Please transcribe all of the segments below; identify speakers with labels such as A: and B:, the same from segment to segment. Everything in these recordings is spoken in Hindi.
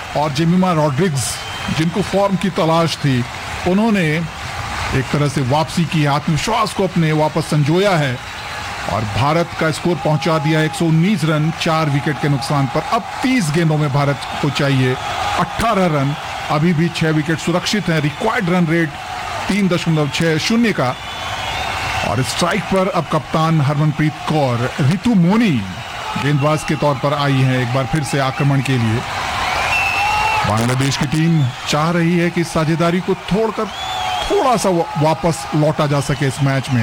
A: और जेमिमा रॉड्रिग्स, जिनको फॉर्म की तलाश थी, उन्होंने एक तरह से वापसी की, आत्मविश्वास को अपने वापस संजोया है और भारत का स्कोर पहुंचा दिया 119 रन 4 विकेट के नुकसान पर। अब 30 गेंदों में भारत को चाहिए 18 रन। अभी भी 6 विकेट सुरक्षित हैं। रिक्वायर्ड रन रेट 3.60 का। और स्ट्राइक पर अब कप्तान हरमनप्रीत कौर, रितु मोनी गेंदबाज के तौर पर आई हैं एक बार फिर से आक्रमण के लिए। बांग्लादेश की टीम चाह रही है कि साझेदारी को तोड़कर थोड़ा सा वापस लौटा जा सके इस मैच में।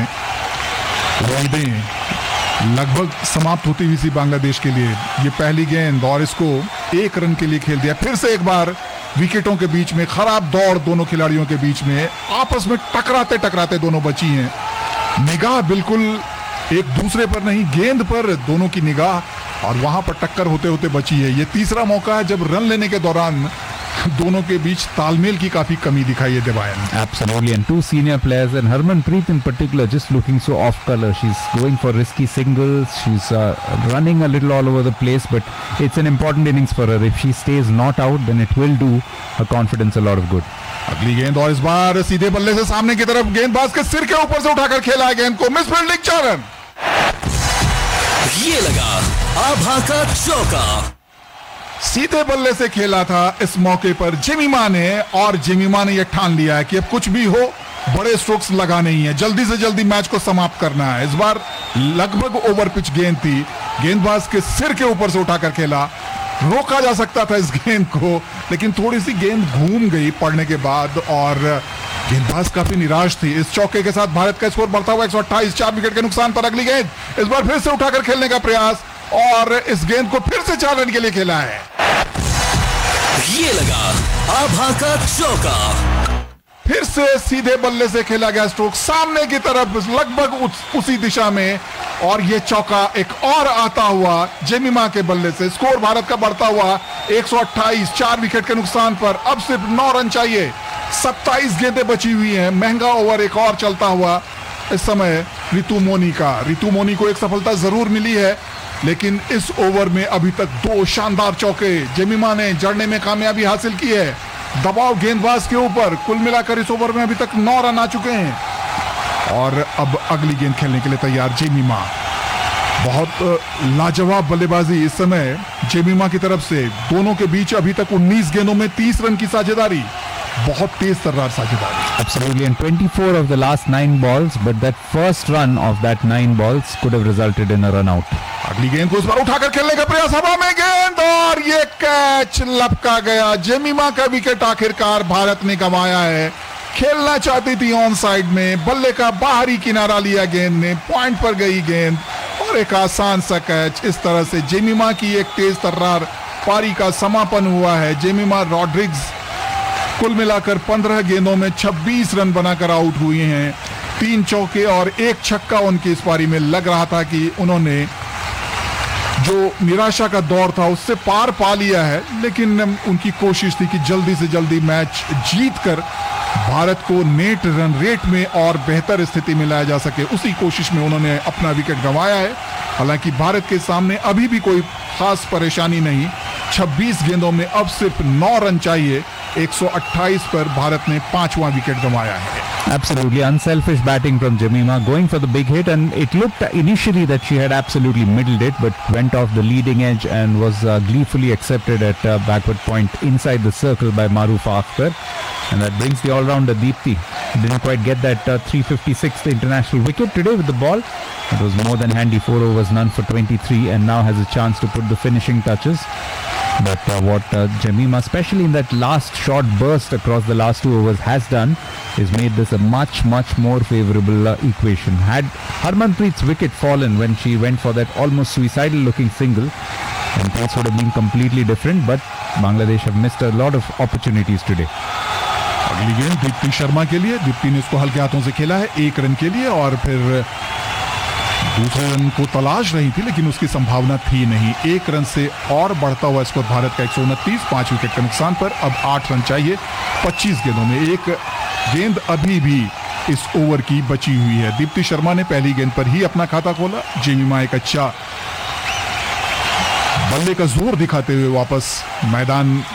A: गेंदें लगभग समाप्त होती हुई सी बांग्लादेश के लिए। ये पहली गेंद और इसको 1 रन के लिए खेल दिया। फिर से एक बार विकेटों के बीच में खराब दौड़, दोनों खिलाड़ियों के बीच में आपस में टकराते टकराते दोनों बची हैं। निगाह बिल्कुल एक दूसरे पर नहीं, गेंद पर दोनों की निगाह, और वहां पर टक्कर होते होते बची है। ये तीसरा मौका है जब रन लेने के दौरान दोनों के बीच तालमेल की काफी कमी दिखाई है देवायन।
B: Absolutely, and two senior players, and Harmanpreet in particular, just looking so off color. She's going for risky singles. She's running a little all over the place, but it's an important innings for her. If she stays not out, then it will do her confidence a lot of good.
A: अगली गेंद और इस बार सीधे बल्ले से सामने की तरफ, गेंदबाज के सिर के ऊपर से उठाकर खेला है गेंद को, मिस फील्डिंग, 4 रन।
C: ये लगा आभा का चौका।
A: सीधे बल्ले से खेला था इस मौके पर जेमिमा ने, और जेमिमा ने यह ठान लिया है कि अब कुछ भी हो, बड़े स्ट्रोक्स लगाने ही है, जल्दी से जल्दी मैच को समाप्त करना है। इस बार लगभग ओवर पिच गेंद थी, गेंदबाज के सिर के ऊपर से उठाकर खेला। रोका जा सकता था इस गेंद को, लेकिन थोड़ी सी गेंद घूम गई पड़ने के बाद और गेंदबाज काफी निराश थी। इस चौके के साथ भारत का स्कोर बढ़ता हुआ 128, 4 विकेट के नुकसान पर। अगली गेंद इस बार फिर से उठाकर खेलने का प्रयास, और इस गेंद को फिर से 4 रन के लिए खेला है।
C: ये लगा आभा का चौका।
A: फिर से सीधे बल्ले से खेला गया स्ट्रोक सामने की तरफ, लगभग उसी दिशा में, और ये चौका एक और आता हुआ जेमिमा के बल्ले से। स्कोर भारत का बढ़ता हुआ 128, 4 विकेट के नुकसान पर। अब सिर्फ 9 रन चाहिए, 27 गेंदें बची हुई हैं। महंगा ओवर एक और चलता हुआ इस समय रितु मोनी का। रितु मोनी को एक सफलता जरूर मिली है, लेकिन इस ओवर में अभी तक 2 शानदार चौके जेमिमा ने जड़ने में कामयाबी हासिल की है। दबाव गेंदबाज के ऊपर। कुल मिलाकर इस ओवर में अभी तक 9 रन आ चुके हैं और अब अगली गेंद खेलने के लिए तैयार जेमिमा। बहुत लाजवाब बल्लेबाजी इस समय जेमिमा की तरफ से। दोनों के बीच अभी तक 19 गेंदों में 30 रन की साझेदारी, बहुत तेज तर्रार साझेदारी।
B: Absolutely, and 24 of the last 9 balls, but that first run of that 9 balls could have resulted in a run out.
A: अगली गेंद को इस बार उठाकर खेलने का प्रयास, हवा में गेंद और ये कैच लपका गया। जेमिमा का विकेट आखिरकार भारत ने गंवाया है। खेलना चाहती थी ऑन साइड में, बल्ले का बाहरी किनारा लिया गेंद ने, पॉइंट पर गई गेंद और एक आसान सा कैच। इस तरह से जेमिमा की एक तेज तर्रार पारी का समापन हुआ है। जेमिमा रॉड्रिग्स कुल मिलाकर 15 गेंदों में 26 रन बनाकर आउट हुए हैं। 3 चौके और 1 छक्का उनकी इस पारी में। लग रहा था कि उन्होंने जो निराशा का दौर था उससे पार पा लिया है, लेकिन उनकी कोशिश थी कि जल्दी से जल्दी मैच जीतकर भारत को नेट रन रेट में और बेहतर स्थिति में लाया जा सके। उसी कोशिश में उन्होंने अपना विकेट गंवाया है। हालांकि भारत के सामने अभी भी कोई खास परेशानी नहीं। 26 गेंदों में अब सिर्फ 9 रन चाहिए। 128 पर भारत ने 5वां विकेट गंवाया है।
B: Absolutely unselfish batting from Jemima, going for the big hit, and it looked initially that she had absolutely middled it, but went off the leading edge and was gleefully accepted at backward point inside the circle by Maruf Akhtar, and that brings the all-rounder Deepti. Didn't quite get that 356th international wicket today with the ball. It was more than handy. 4 overs, none for 23, and now has a chance to put the finishing touches. But what Jemima, especially in that last short burst across the last 2 overs, has done is made this a much more favourable equation. Had Harmanpreet's wicket fallen when she went for that almost suicidal looking single, then things would have been completely different, but Bangladesh have missed a lot of opportunities today.
A: अगली गेंद दीप्ति शर्मा के लिए। दीप्ति ने इसको हल्के हाथों से खेला है 1 रन के लिए, और फिर दूसरे रन को तलाश रही थी लेकिन उसकी संभावना थी नहीं। 1 रन से और बढ़ता हुआ स्कोर भारत का 129, 5 विकेट के नुकसान पर। अब 8 रन चाहिए 25 गेंदों में। 1 गेंद अभी भी इस ओवर की बची हुई है। दीप्ति शर्मा ने पहली गेंद पर ही अपना खाता खोला। जेमिमा एक अच्छा बल्ले का जोर दिखाते हुए वापस मैदान